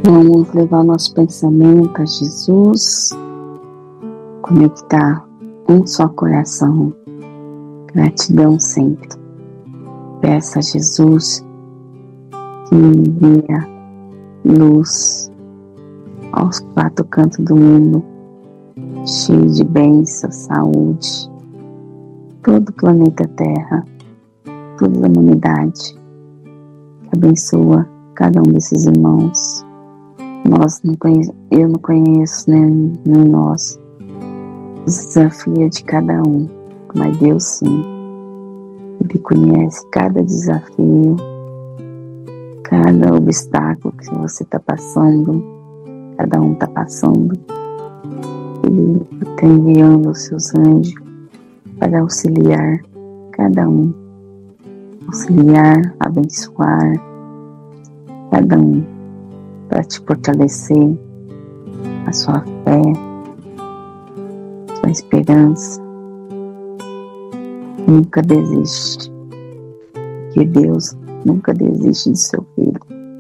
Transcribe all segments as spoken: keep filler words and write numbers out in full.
Vamos levar nosso pensamento a Jesus, conectar um só coração, gratidão sempre. Peça a Jesus que envia luz aos quatro cantos do mundo, cheio de bênção, saúde, todo o planeta Terra, toda a humanidade, que abençoa cada um desses irmãos. Nós não conhe- eu não conheço nem, nem nós os desafios de cada um, mas Deus sim. Ele conhece cada desafio, cada obstáculo que você está passando, cada um está passando. Ele está enviando os seus anjos para auxiliar cada um, auxiliar, abençoar cada um, para te fortalecer a sua fé, sua esperança. Nunca desiste, porque Deus nunca desiste de seu filho.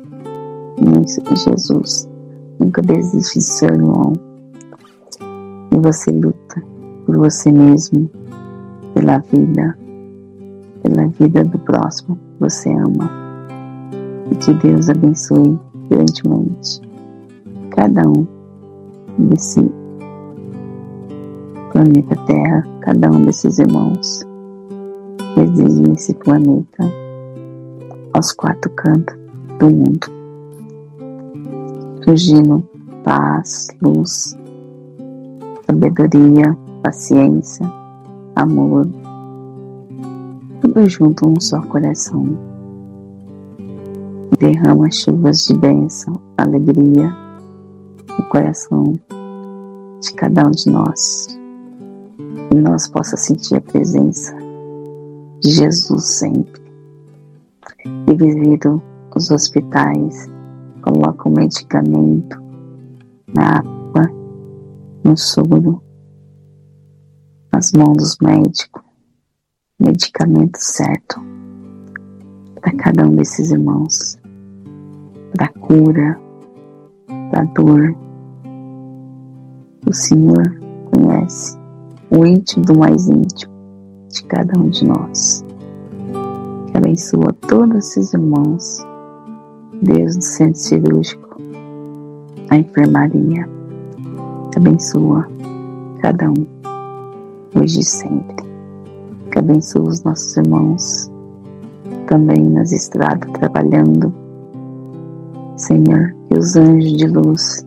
Jesus nunca desiste de seu irmão. E você luta por você mesmo, pela vida, pela vida do próximo que você ama. E que Deus abençoe grandemente cada um desse planeta Terra, cada um desses irmãos que existem nesse planeta, aos quatro cantos do mundo, surgindo paz, luz, sabedoria, paciência, amor, tudo junto um só coração. Derrama chuvas de bênção, alegria no coração de cada um de nós. E nós possa sentir a presença de Jesus sempre. E visito os hospitais, coloca o medicamento na água, no soro, nas mãos dos médicos, medicamento certo para cada um desses irmãos, para cura, para dor. O Senhor conhece o íntimo do mais íntimo de cada um de nós. Que abençoa todos esses irmãos, desde o centro cirúrgico, a enfermaria. Que abençoa cada um, hoje e sempre. Que abençoa os nossos irmãos, também nas estradas, trabalhando. Senhor, que os anjos de luz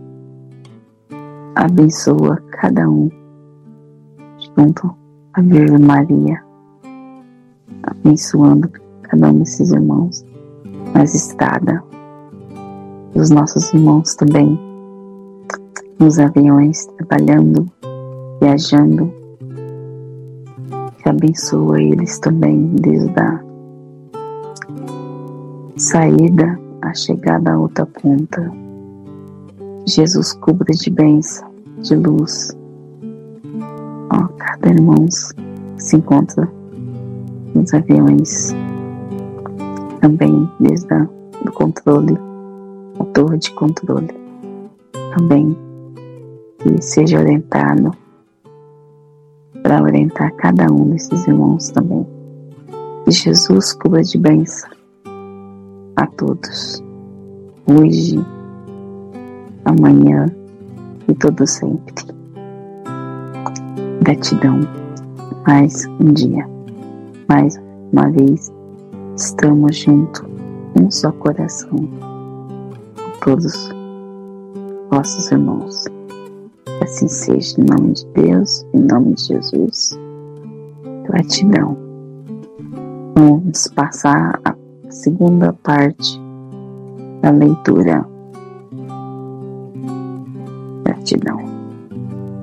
abençoa cada um, junto à Virgem Maria, abençoando cada um desses irmãos nas estradas, os nossos irmãos também nos aviões, trabalhando, viajando, que abençoa eles também desde a saída à chegada à outra ponta. Jesus cubra de bênção, de luz, ó, cada irmão que se encontra nos aviões, também desde a, do controle, a torre de controle, também que seja orientado para orientar cada um desses irmãos também. Que Jesus cubra de bênção a todos, hoje, amanhã e todo sempre. Gratidão. Mais um dia, mais uma vez, estamos juntos, um só coração, com todos vossos irmãos. Que assim seja, em nome de Deus, em nome de Jesus. Gratidão. Vamos passar a segunda parte da leitura